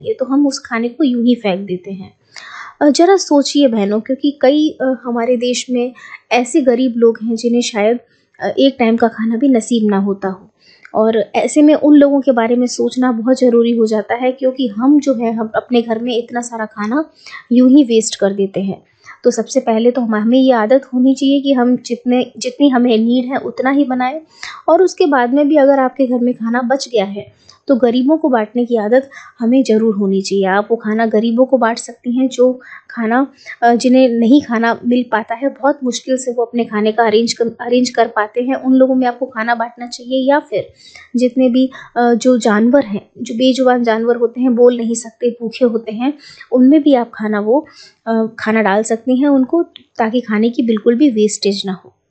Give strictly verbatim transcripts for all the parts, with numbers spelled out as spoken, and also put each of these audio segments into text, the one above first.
ये तो हम उस खाने को यूं ही फेंक देते हैं। अ, जरा सोचिए बहनों, क्योंकि कई अ, हमारे देश में ऐसे गरीब लोग हैं जिन्हें शायद अ, एक टाइम का खाना भी नसीब ना होता हो, और ऐसे में उन लोगों के बारे में सोचना बहुत ज़रूरी हो जाता है, क्योंकि हम जो है हम अपने घर में इतना सारा खाना यूं ही वेस्ट कर देते हैं। तो सबसे पहले तो हम हमें ये आदत होनी चाहिए कि हम जितने जितनी हमें नीड है उतना ही बनाएं, और उसके बाद में भी अगर आपके घर में खाना बच गया है तो गरीबों को बांटने की आदत हमें ज़रूर होनी चाहिए। आप वो खाना गरीबों को बांट सकती हैं जो खाना अ, जिन्हें नहीं खाना मिल पाता है, बहुत मुश्किल से वो अपने खाने का अरेंज कर अरेंज कर पाते हैं, उन लोगों में आपको खाना बांटना चाहिए। या फिर जितने भी अ, जो जानवर हैं, जो बेजुबान जानवर होते हैं, बोल नहीं सकते, भूखे होते हैं, उनमें भी आप खाना वो अ, खाना डाल सकती हैं उनको, ताकि खाने की बिल्कुल भी वेस्टेज ना हो।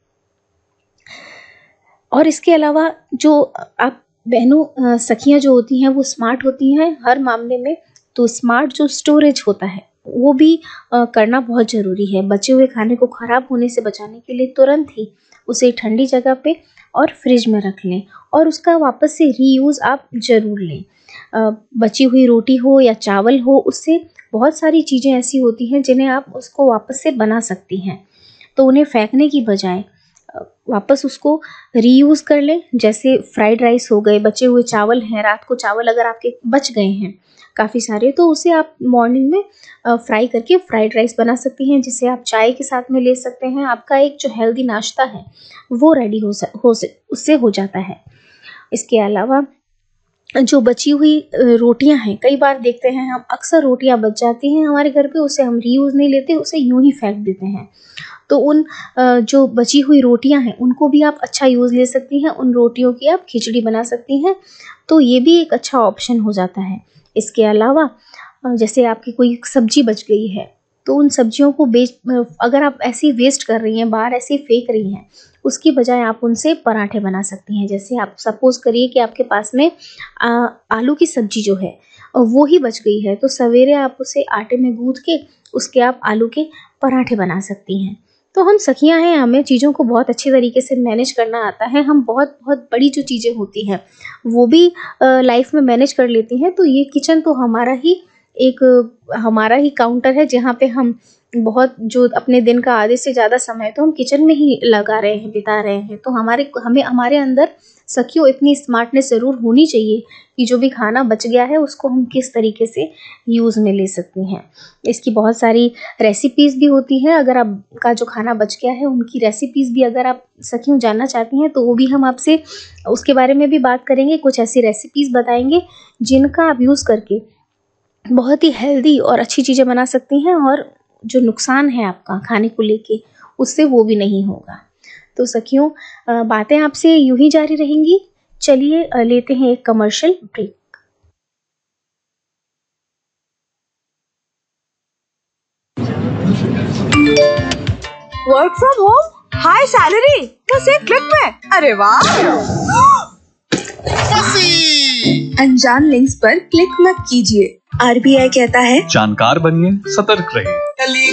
और इसके अलावा जो आप बहनों अ, सखियाँ जो होती हैं वो स्मार्ट होती हैं हर मामले में, तो स्मार्ट जो स्टोरेज होता है वो भी अ, करना बहुत ज़रूरी है। बचे हुए खाने को ख़राब होने से बचाने के लिए तुरंत ही उसे ठंडी जगह पे और फ्रिज में रख लें, और उसका वापस से रीयूज़ आप ज़रूर लें। अ, बची हुई रोटी हो या चावल हो, उससे बहुत सारी चीज़ें ऐसी होती हैं जिन्हें आप उसको वापस से बना सकती हैं। तो उन्हें फेंकने की बजाय अ, वापस उसको रीयूज़ कर लें। जैसे फ्राइड राइस हो गए, बचे हुए चावल हैं, रात को चावल अगर आपके बच गए हैं काफ़ी सारे, तो उसे आप मॉर्निंग में अ, फ्राई करके फ्राइड राइस बना सकती हैं, जिसे आप चाय के साथ में ले सकते हैं। आपका एक जो हेल्दी नाश्ता है वो रेडी हो स हो स उससे हो जाता है। इसके अलावा जो बची हुई अ, रोटियां हैं, कई बार देखते हैं हम अक्सर रोटियां बच जाती हैं हमारे घर पे, उसे हम रीयूज़ नहीं लेते, उसे यूं ही फेंक देते हैं। तो उन अ, जो बची हुई रोटियां हैं उनको भी आप अच्छा यूज़ ले सकती हैं, उन रोटियों की आप खिचड़ी बना सकती हैं, तो ये भी एक अच्छा ऑप्शन हो जाता है। इसके अलावा अ, जैसे आपकी कोई सब्जी बच गई है, तो उन सब्जियों को बेच अ, अगर आप ऐसे ही वेस्ट कर रही हैं, बाहर ऐसे ही फेंक रही हैं, उसकी बजाय आप उनसे पराठे बना सकती हैं। जैसे आप सपोज़ करिए कि आपके पास में अ, आलू की सब्जी जो है अ, वो ही बच गई है, तो सवेरे आप उसे आटे में गूँथ के उसके आप आलू के पराठे बना सकती हैं। तो हम सखियाँ हैं, हमें चीज़ों को बहुत अच्छे तरीके से मैनेज करना आता है। हम बहुत-बहुत बड़ी जो चीज़ें होती हैं, वो भी अ, लाइफ़ में मैनेज कर लेती हैं। तो ये किचन तो हमारा ही एक हमारा ही काउंटर है, जहाँ पे हम बहुत जो अपने दिन का आधे से ज़्यादा समय तो हम किचन में ही लगा रहे हैं, बिता रहे हैं। तो हमारे हमें हमारे अंदर सखियों इतनी स्मार्टनेस ज़रूर होनी चाहिए कि जो भी खाना बच गया है उसको हम किस तरीके से यूज़ में ले सकती हैं। इसकी बहुत सारी रेसिपीज़ भी होती हैं। अगर आपका जो खाना बच गया है उनकी रेसिपीज़ भी अगर आप सखियों जानना चाहती हैं, तो वो भी हम आपसे उसके बारे में भी बात करेंगे। कुछ ऐसी रेसिपीज़ बताएँगे जिनका आप यूज़ करके बहुत ही हेल्दी और अच्छी चीज़ें बना सकती हैं, और जो नुकसान है आपका खाने को लेके उससे वो भी नहीं होगा। तो सखियों, अ, बातें आपसे यूं ही जारी रहेंगी। चलिए अ, लेते हैं एक commercial break. Work from home, high salary, बस एक क्लिक में। अरे वाह! अनजान लिंक्स पर क्लिक मत कीजिए। आरबीआई कहता है जानकार बनिए, सतर्क रहिए।